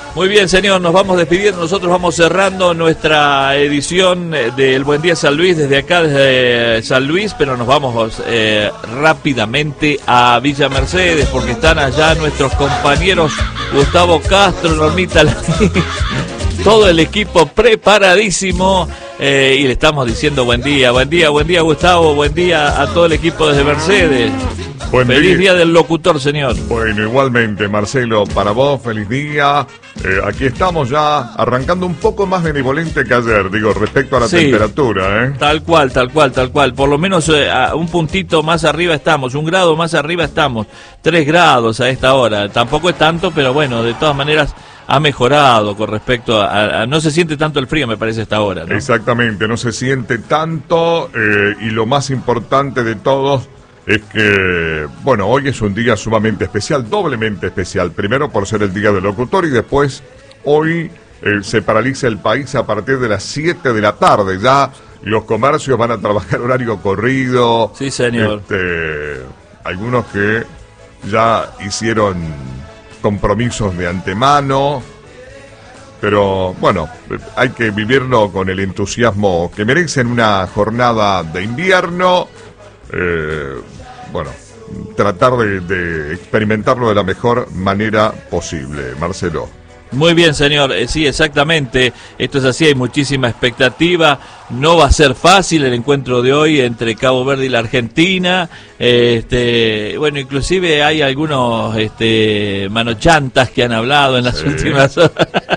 Muy bien, señor, nos vamos despidiendo, nosotros vamos cerrando nuestra edición del Buen Día San Luis, desde acá, desde San Luis, pero nos vamos rápidamente a Villa Mercedes, porque están allá nuestros compañeros Gustavo Castro, Normita Laní, todo el equipo preparadísimo, y le estamos diciendo buen día Gustavo, buen día a todo el equipo desde Mercedes. Feliz día del locutor, señor. Bueno, igualmente, Marcelo, para vos, feliz día. Aquí estamos ya arrancando un poco más benevolente que ayer, digo, respecto a la temperatura, ¿eh? Tal cual. Por lo menos un puntito más arriba estamos, 1 grado más arriba estamos, 3 grados a esta hora. Tampoco es tanto, pero bueno, de todas maneras ha mejorado con respecto a no se siente tanto el frío, me parece, a esta hora, ¿no? Exactamente, no se siente tanto, y lo más importante de todos es que, bueno, hoy es un día sumamente especial, doblemente especial. Primero por ser el día del locutor y después hoy se paraliza el país a partir de las 7 de la tarde. Ya los comercios van a trabajar horario corrido. Sí, señor. Algunos que ya hicieron compromisos de antemano. Pero bueno, hay que vivirlo con el entusiasmo que merecen una jornada de invierno. Bueno, tratar de experimentarlo de la mejor manera posible, Marcelo. Muy bien, señor, sí, exactamente, esto es así, hay muchísima expectativa, no va a ser fácil el encuentro de hoy entre Cabo Verde y la Argentina, bueno, inclusive hay algunos manochantas que han hablado en las últimas horas,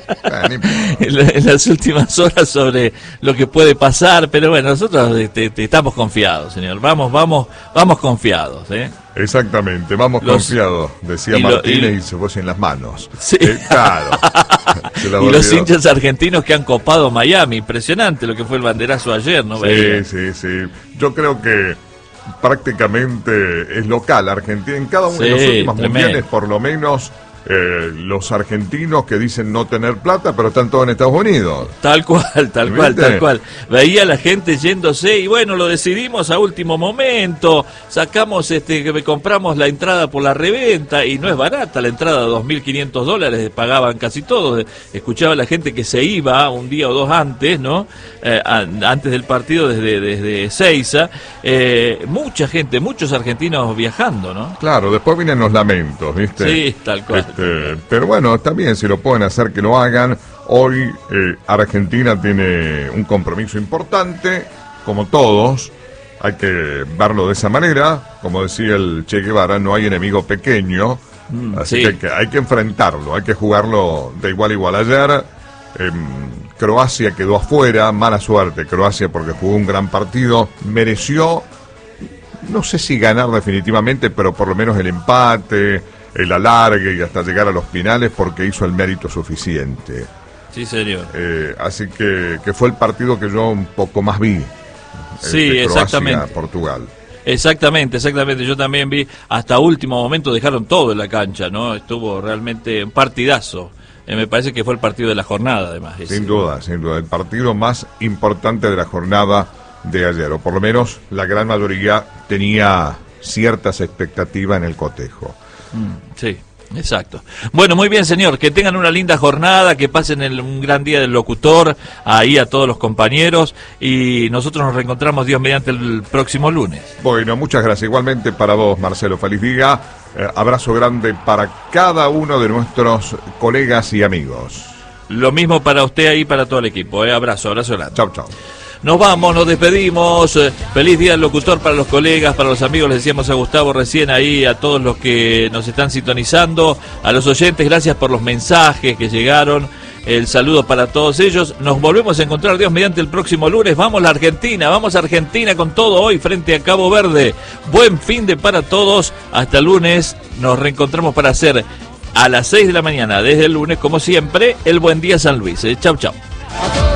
en las últimas horas sobre lo que puede pasar, pero bueno, nosotros estamos confiados, señor, vamos confiados, Exactamente, vamos confiados, decía Martínez, y se fue en las manos. Sí. Claro. Y los hinchas argentinos que han copado Miami, impresionante lo que fue el banderazo ayer, ¿no? Sí. Yo creo que prácticamente es local Argentina. En cada uno de los últimos mundiales, por lo menos, los argentinos que dicen no tener plata, pero están todos en Estados Unidos. Tal cual. Veía a la gente yéndose y bueno, lo decidimos a último momento, sacamos, compramos la entrada por la reventa y no es barata la entrada, $2.500 pagaban casi todos. Escuchaba a la gente que se iba un día o dos antes, ¿no? Antes del partido desde Ezeiza, mucha gente, muchos argentinos viajando, ¿no? Claro, después vienen los lamentos, ¿viste? Sí, tal cual. Pero bueno, está bien, si lo pueden hacer, que lo hagan. Hoy Argentina tiene un compromiso importante, como todos, hay que verlo de esa manera. Como decía el Che Guevara, no hay enemigo pequeño, así que hay que enfrentarlo, hay que jugarlo de igual a igual. Ayer Croacia quedó afuera, mala suerte Croacia porque jugó un gran partido, mereció, no sé si ganar definitivamente, pero por lo menos el empate, el alargue y hasta llegar a los finales, porque hizo el mérito suficiente. Sí, señor. Así que fue el partido que yo un poco más vi. Sí, exactamente. Portugal. Exactamente. Yo también vi, hasta último momento dejaron todo en la cancha, ¿no? Estuvo realmente un partidazo. Me parece que fue el partido de la jornada, además. Sin duda. El partido más importante de la jornada de ayer, o por lo menos la gran mayoría tenía ciertas expectativas en el cotejo. Sí, exacto. Bueno, muy bien, señor, que tengan una linda jornada, que pasen un gran día del locutor, ahí a todos los compañeros, y nosotros nos reencontramos, Dios mediante, el próximo lunes. Bueno, muchas gracias. Igualmente para vos, Marcelo, feliz día. Abrazo grande para cada uno de nuestros colegas y amigos. Lo mismo para usted ahí, para todo el equipo. Abrazo grande. Chau. Nos vamos, nos despedimos. Feliz día del locutor para los colegas, para los amigos. Les decíamos a Gustavo recién ahí, a todos los que nos están sintonizando, a los oyentes, gracias por los mensajes que llegaron. El saludo para todos ellos. Nos volvemos a encontrar, Dios mediante, el próximo lunes. Vamos a Argentina con todo hoy frente a Cabo Verde. Buen fin de para todos. Hasta el lunes. Nos reencontramos para hacer a las 6 de la mañana, desde el lunes, como siempre, el Buen Día San Luis. Chau.